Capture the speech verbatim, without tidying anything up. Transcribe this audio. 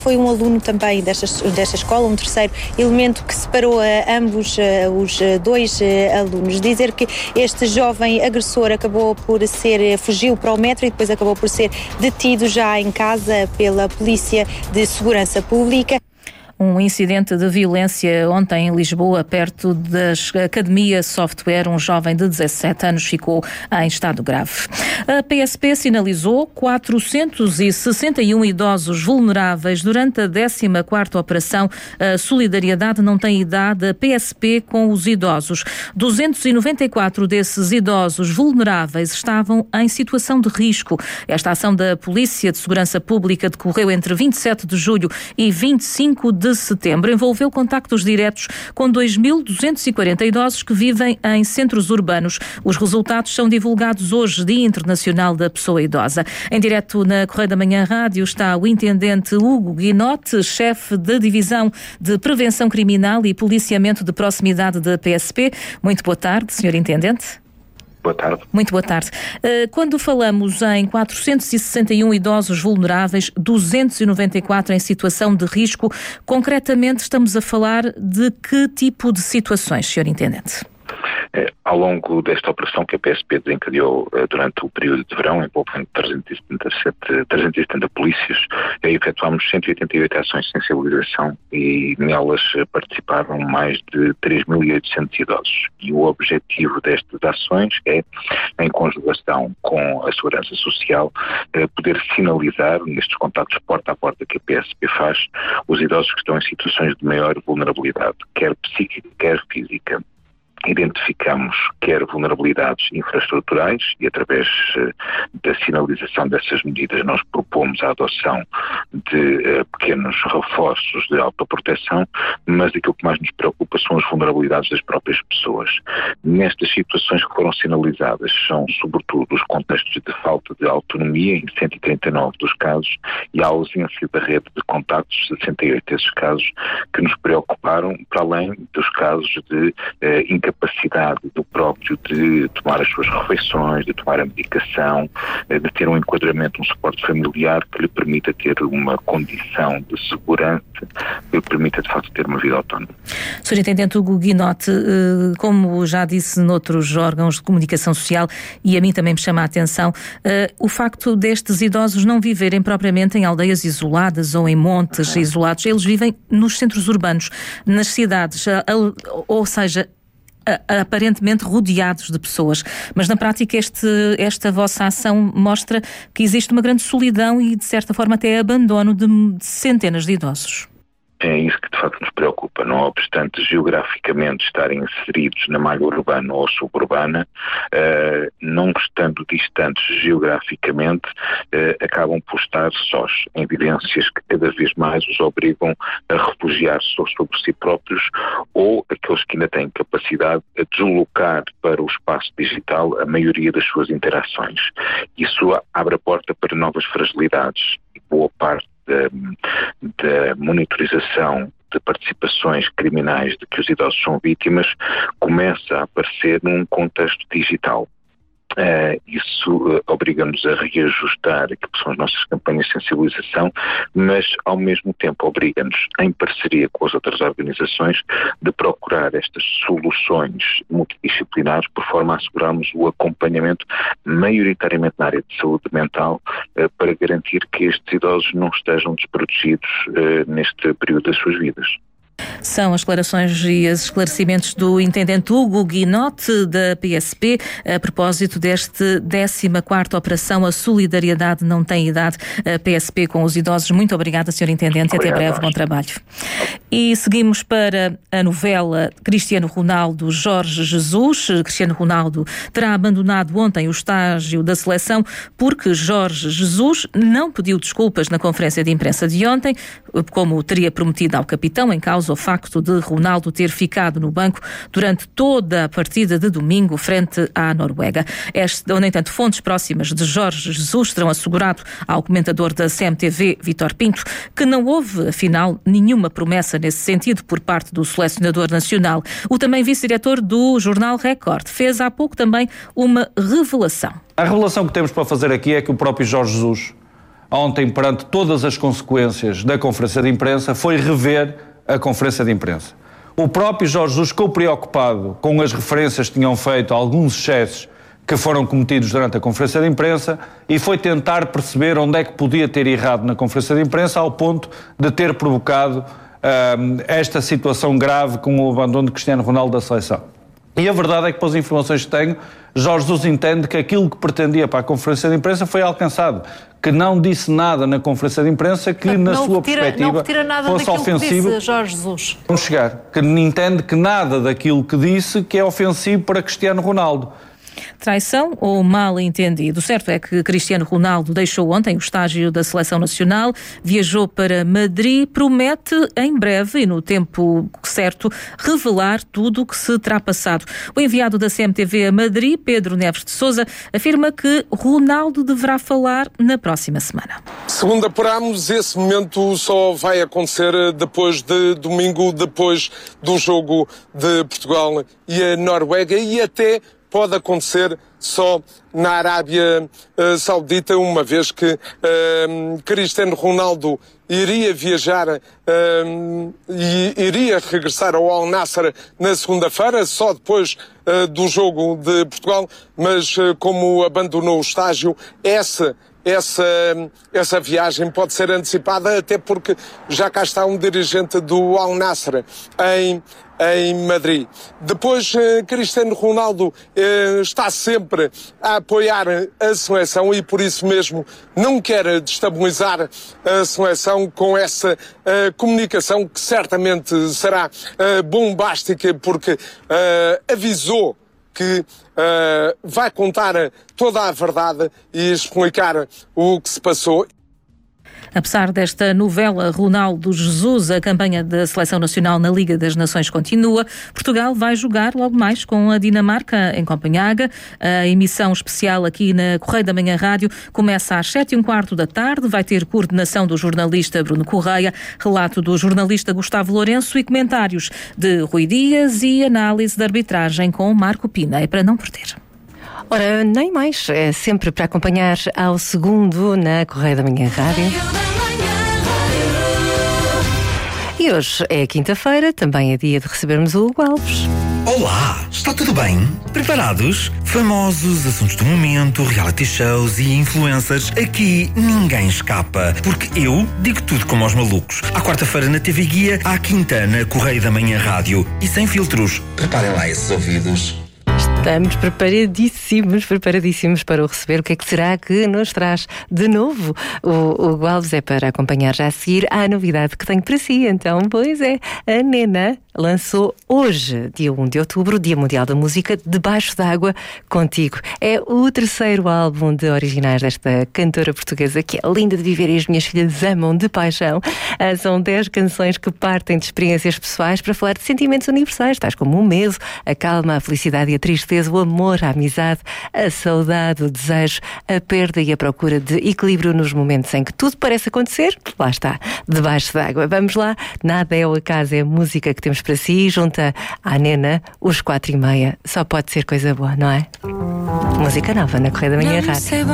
Foi um aluno também desta, desta escola, um terceiro elemento que separou uh, ambos uh, os uh, dois uh, alunos. Dizer que este jovem agressor acabou por ser, fugiu para o metro e depois acabou por ser detido já em casa pela Polícia de Segurança Pública. Um incidente de violência ontem em Lisboa, perto da Academia Software. Um jovem de dezassete anos ficou em estado grave. A P S P sinalizou quatrocentos e sessenta e um idosos vulneráveis durante a décima quarta operação A Solidariedade Não Tem Idade, a P S P com os idosos. duzentos e noventa e quatro desses idosos vulneráveis estavam em situação de risco. Esta ação da Polícia de Segurança Pública decorreu entre vinte e sete de julho e vinte e cinco de setembro. Envolveu contactos diretos com dois mil duzentos e quarenta idosos que vivem em centros urbanos. Os resultados são divulgados hoje, Dia Internacional da Pessoa Idosa. Em direto na Correio da Manhã Rádio está o intendente Hugo Guinote, chefe da Divisão de Prevenção Criminal e Policiamento de Proximidade da P S P. Muito boa tarde, senhor intendente. Boa tarde. Muito boa tarde. Quando falamos em quatrocentos e sessenta e um idosos vulneráveis, duzentos e noventa e quatro em situação de risco, concretamente estamos a falar de que tipo de situações, senhor intendente? É, ao longo desta operação que a P S P desencadeou eh, durante o período de verão, envolvendo trezentos e setenta polícias, eh, efetuámos cento e oitenta e oito ações de sensibilização e nelas eh, participaram mais de três mil e oitocentos idosos. E o objetivo destas ações é, em conjugação com a Segurança Social, eh, poder sinalizar, nestes contactos porta a porta que a P S P faz, os idosos que estão em situações de maior vulnerabilidade, quer psíquica, quer física. Identificamos quer vulnerabilidades infraestruturais e através uh, da sinalização dessas medidas nós propomos a adoção de uh, pequenos reforços de autoproteção, mas aquilo que mais nos preocupa são as vulnerabilidades das próprias pessoas. Nestas situações que foram sinalizadas são sobretudo os contextos de falta de autonomia em cento e trinta e nove dos casos e a ausência da rede de contactos, sessenta e oito desses casos, que nos preocuparam, para além dos casos de uh, incapacidade do próprio de tomar as suas refeições, de tomar a medicação, de ter um enquadramento, um suporte familiar que lhe permita ter uma condição de segurança que lhe permita de facto ter uma vida autónoma. senhor Intendente Hugo Guinote, como já disse noutros órgãos de comunicação social e a mim também me chama a atenção, o facto destes idosos não viverem propriamente em aldeias isoladas ou em montes uhum. isolados, eles vivem nos centros urbanos, nas cidades, ou seja, aparentemente rodeados de pessoas, mas na prática este, esta vossa ação mostra que existe uma grande solidão e de certa forma até abandono de, de centenas de idosos. É isso que de facto nos preocupa, não obstante geograficamente estarem inseridos na malha urbana ou suburbana, uh, não estando distantes geograficamente, uh, acabam por estar sós, em evidências que cada vez mais os obrigam a refugiar-se sobre si próprios ou aqueles que ainda têm capacidade a deslocar para o espaço digital a maioria das suas interações. Isso abre a porta para novas fragilidades e boa parte Da, da monitorização de participações criminais de que os idosos são vítimas começa a aparecer num contexto digital. Uh, isso uh, obriga-nos a reajustar aquilo que são as nossas campanhas de sensibilização, mas ao mesmo tempo obriga-nos, em parceria com as outras organizações, de procurar estas soluções multidisciplinares por forma a assegurarmos o acompanhamento maioritariamente na área de saúde mental uh, para garantir que estes idosos não estejam desprotegidos uh, neste período das suas vidas. São as declarações e os esclarecimentos do intendente Hugo Guinote da P S P a propósito deste décima quarta operação A Solidariedade Não Tem Idade, a P S P com os idosos. Muito obrigada, senhor intendente, e até breve, bom trabalho. E seguimos para a novela Cristiano Ronaldo, Jorge Jesus. Cristiano Ronaldo terá abandonado ontem o estágio da seleção porque Jorge Jesus não pediu desculpas na conferência de imprensa de ontem, como teria prometido ao capitão, em causa o facto de Ronaldo ter ficado no banco durante toda a partida de domingo frente à Noruega. Este, no entanto, fontes próximas de Jorge Jesus terão assegurado ao comentador da C M T V, Vítor Pinto, que não houve, afinal, nenhuma promessa nesse sentido por parte do selecionador nacional. O também vice-diretor do jornal Record fez há pouco também uma revelação. A revelação que temos para fazer aqui é que o próprio Jorge Jesus ontem, perante todas as consequências da conferência de imprensa, foi rever a conferência de imprensa. O próprio Jorge Jesus ficou preocupado com as referências que tinham feito a alguns excessos que foram cometidos durante a conferência de imprensa e foi tentar perceber onde é que podia ter errado na conferência de imprensa ao ponto de ter provocado uh, esta situação grave com o abandono de Cristiano Ronaldo da seleção. E a verdade é que, pelas informações que tenho, Jorge Jesus entende que aquilo que pretendia para a conferência de imprensa foi alcançado, que não disse nada na conferência de imprensa que, na não sua retira, perspectiva, não retira nada fosse ofensivo. Que disse Jorge Jesus. Vamos chegar, que entende que nada daquilo que disse que é ofensivo para Cristiano Ronaldo. Traição ou mal entendido? O certo é que Cristiano Ronaldo deixou ontem o estágio da Seleção Nacional, viajou para Madrid, promete em breve e no tempo certo revelar tudo o que se terá passado. O enviado da C M T V a Madrid, Pedro Neves de Sousa, afirma que Ronaldo deverá falar na próxima semana. Segundo apuramos, esse momento só vai acontecer depois de domingo, depois do jogo de Portugal e a Noruega, e até pode acontecer só na Arábia uh, Saudita, uma vez que uh, Cristiano Ronaldo iria viajar uh, e iria regressar ao Al Nassr na segunda-feira, só depois uh, do jogo de Portugal, mas uh, como abandonou o estágio, essa Essa, essa viagem pode ser antecipada, até porque já cá está um dirigente do Al Nassr em, em Madrid. Depois, eh, Cristiano Ronaldo eh, está sempre a apoiar a seleção e por isso mesmo não quer destabilizar a seleção com essa eh, comunicação que certamente será eh, bombástica, porque eh, avisou que uh, vai contar toda a verdade e explicar o que se passou. Apesar desta novela Ronaldo Jesus, a campanha da Seleção Nacional na Liga das Nações continua. Portugal vai jogar logo mais com a Dinamarca em Copenhaga. A emissão especial aqui na Correio da Manhã Rádio começa às sete e um quarto da tarde. Vai ter coordenação do jornalista Bruno Correia, relato do jornalista Gustavo Lourenço e comentários de Rui Dias e análise de arbitragem com Marco Pina. É para não perder. Ora, nem mais. É sempre para acompanhar ao segundo na Correio da Manhã Rádio. E hoje é quinta-feira, também é dia de recebermos o Hugo Alves. Olá, está tudo bem? Preparados? Famosos, assuntos do momento, reality shows e influencers. Aqui ninguém escapa, porque eu digo tudo como aos malucos. À quarta-feira na T V Guia, à quinta na Correio da Manhã Rádio. E sem filtros. Preparem lá esses ouvidos. Estamos preparadíssimos, preparadíssimos para o receber. O que é que será que nos traz de novo? O Hugo Alves é para acompanhar já a seguir à novidade que tenho para si. Então, pois é, a Nena lançou hoje, dia um de outubro, Dia Mundial da Música, Debaixo d'Água Contigo. É o terceiro álbum de originais desta cantora portuguesa, que é linda de viver e as minhas filhas amam de paixão. São dez canções que partem de experiências pessoais para falar de sentimentos universais, tais como o medo, a calma, a felicidade e a tristeza, o amor, a amizade, a saudade, o desejo, a perda e a procura de equilíbrio nos momentos em que tudo parece acontecer. Lá está, debaixo d'água. Vamos lá, nada é o acaso, é a música que temos para si, junta à Nena, os quatro e meia. Só pode ser coisa boa, não é? Música nova na Correio da Manhã Rádio.